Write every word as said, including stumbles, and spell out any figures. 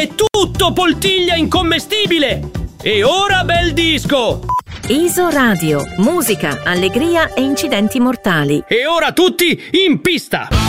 È tutto poltiglia incommestibile! E ora bel disco! Iso Radio, musica, allegria e incidenti mortali. E ora tutti in pista!